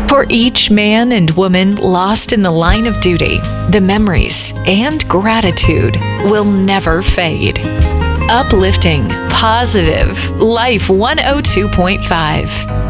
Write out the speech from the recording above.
For each man and woman lost in the line of duty, the memories and gratitude will never fade. Uplifting, positive, Life 102.5.